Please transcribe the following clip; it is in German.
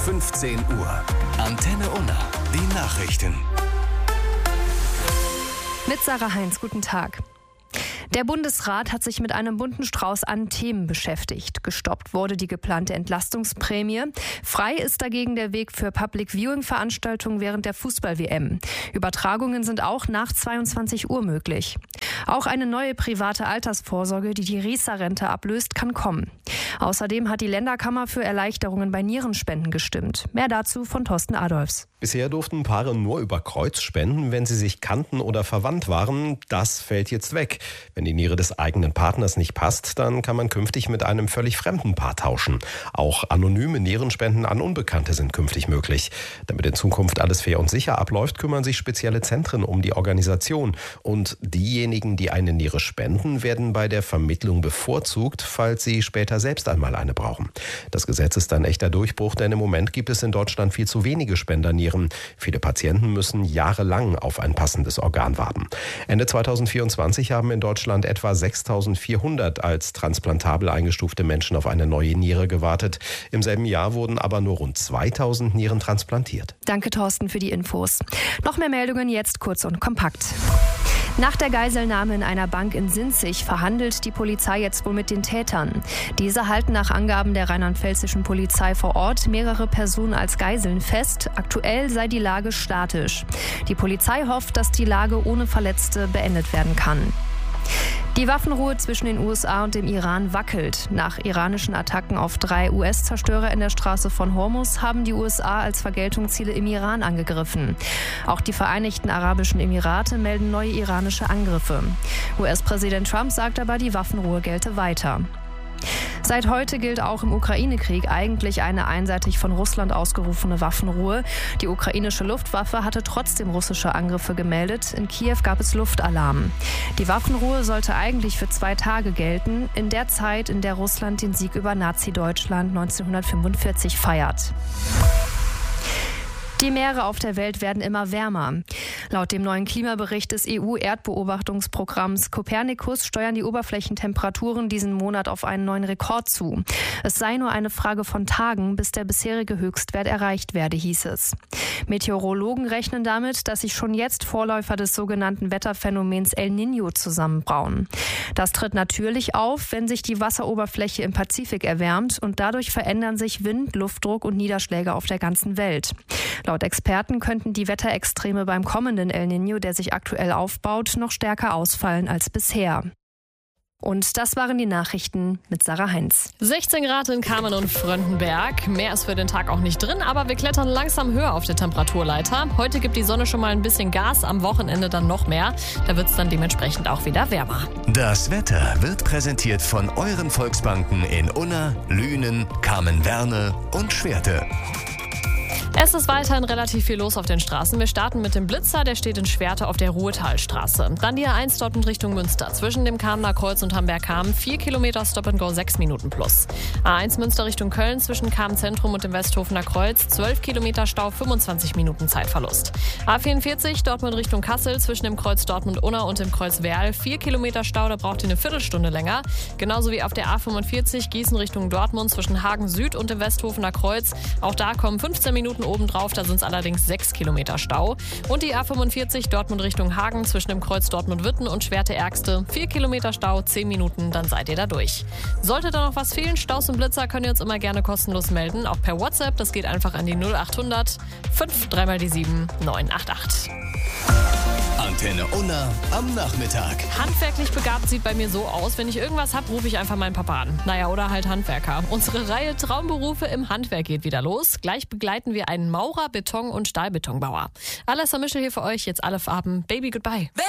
15 Uhr. Antenne Unna. Die Nachrichten. Mit Sarah Heinz, guten Tag. Der Bundesrat hat sich mit einem bunten Strauß an Themen beschäftigt. Gestoppt wurde die geplante Entlastungsprämie. Frei ist dagegen der Weg für Public-Viewing-Veranstaltungen während der Fußball-WM. Übertragungen sind auch nach 22 Uhr möglich. Auch eine neue private Altersvorsorge, die die Riester-Rente ablöst, kann kommen. Außerdem hat die Länderkammer für Erleichterungen bei Nierenspenden gestimmt. Mehr dazu von Thorsten Adolfs. Bisher durften Paare nur über Kreuz spenden, wenn sie sich kannten oder verwandt waren. Das fällt jetzt weg. Wenn die Niere des eigenen Partners nicht passt, dann kann man künftig mit einem völlig fremden Paar tauschen. Auch anonyme Nierenspenden an Unbekannte sind künftig möglich. Damit in Zukunft alles fair und sicher abläuft, kümmern sich spezielle Zentren um die Organisation. Und diejenigen, die eine Niere spenden, werden bei der Vermittlung bevorzugt, falls sie später selbst einmal eine brauchen. Das Gesetz ist ein echter Durchbruch, denn im Moment gibt es in Deutschland viel zu wenige Spendernieren. Viele Patienten müssen jahrelang auf ein passendes Organ warten. Ende 2024 haben in Deutschland etwa 6.400 als transplantabel eingestufte Menschen auf eine neue Niere gewartet. Im selben Jahr wurden aber nur rund 2.000 Nieren transplantiert. Danke, Thorsten, für die Infos. Noch mehr Meldungen jetzt kurz und kompakt. Nach der Geiselnahme in einer Bank in Sinzig verhandelt die Polizei jetzt wohl mit den Tätern. Diese halten nach Angaben der rheinland-pfälzischen Polizei vor Ort mehrere Personen als Geiseln fest. Aktuell sei die Lage statisch. Die Polizei hofft, dass die Lage ohne Verletzte beendet werden kann. Die Waffenruhe zwischen den USA und dem Iran wackelt. Nach iranischen Attacken auf 3 US-Zerstörer in der Straße von Hormuz haben die USA als Vergeltung Ziele im Iran angegriffen. Auch die Vereinigten Arabischen Emirate melden neue iranische Angriffe. US-Präsident Trump sagt aber, die Waffenruhe gelte weiter. Seit heute gilt auch im Ukraine-Krieg eigentlich eine einseitig von Russland ausgerufene Waffenruhe. Die ukrainische Luftwaffe hatte trotzdem russische Angriffe gemeldet. In Kiew gab es Luftalarm. Die Waffenruhe sollte eigentlich für 2 Tage gelten, in der Zeit, in der Russland den Sieg über Nazi-Deutschland 1945 feiert. Die Meere auf der Welt werden immer wärmer. Laut dem neuen Klimabericht des EU-Erdbeobachtungsprogramms Copernicus steuern die Oberflächentemperaturen diesen Monat auf einen neuen Rekord zu. Es sei nur eine Frage von Tagen, bis der bisherige Höchstwert erreicht werde, hieß es. Meteorologen rechnen damit, dass sich schon jetzt Vorläufer des sogenannten Wetterphänomens El Niño zusammenbrauen. Das tritt natürlich auf, wenn sich die Wasseroberfläche im Pazifik erwärmt und dadurch verändern sich Wind, Luftdruck und Niederschläge auf der ganzen Welt. Laut Experten könnten die Wetterextreme beim kommenden El Niño, der sich aktuell aufbaut, noch stärker ausfallen als bisher. Und das waren die Nachrichten mit Sarah Heinz. 16 Grad in Kamen und Fröndenberg. Mehr ist für den Tag auch nicht drin, aber wir klettern langsam höher auf der Temperaturleiter. Heute gibt die Sonne schon mal ein bisschen Gas, am Wochenende dann noch mehr. Da wird es dann dementsprechend auch wieder wärmer. Das Wetter wird präsentiert von euren Volksbanken in Unna, Lünen, Kamen-Werne und Schwerte. Es ist weiterhin relativ viel los auf den Straßen. Wir starten mit dem Blitzer, der steht in Schwerte auf der Ruhetalstraße. Dann die A1 Dortmund Richtung Münster. Zwischen dem Kamener Kreuz und Hamberg-Kamen 4 Kilometer Stop-and-Go, 6 Minuten plus. A1 Münster Richtung Köln zwischen Kamen-Zentrum und dem Westhofener Kreuz 12 Kilometer Stau, 25 Minuten Zeitverlust. A44 Dortmund Richtung Kassel zwischen dem Kreuz Dortmund-Unna und dem Kreuz Werl 4 Kilometer Stau, da braucht ihr eine Viertelstunde länger. Genauso wie auf der A45 Gießen Richtung Dortmund zwischen Hagen Süd und dem Westhofener Kreuz. Auch da kommen 15 Minuten obendrauf, da sind es allerdings 6 Kilometer Stau. Und die A45 Dortmund Richtung Hagen zwischen dem Kreuz Dortmund-Witten und Schwerte-Ärgste 4 Kilometer Stau, 10 Minuten, dann seid ihr da durch. Sollte da noch was fehlen, Staus und Blitzer, könnt ihr uns immer gerne kostenlos melden, auch per WhatsApp. Das geht einfach an die 0800 5 3 mal die 7 988. Antenne Unna am Nachmittag. Handwerklich begabt sieht bei mir so aus, wenn ich irgendwas habe, rufe ich einfach meinen Papa an. Naja, oder halt Handwerker. Unsere Reihe Traumberufe im Handwerk geht wieder los. Gleich begleiten wir einen Maurer, Beton- und Stahlbetonbauer. Alessa Mischel hier für euch, jetzt alle Farben. Baby, goodbye.